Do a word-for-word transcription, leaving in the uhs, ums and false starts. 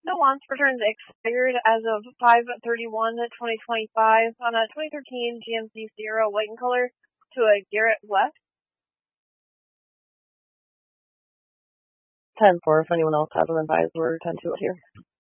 No wants returns expired as of five thirty-one twenty twenty-five on a twenty thirteen G M C Sierra white in color to a Garrett West. ten four, if anyone else has an advised, we're ten two here.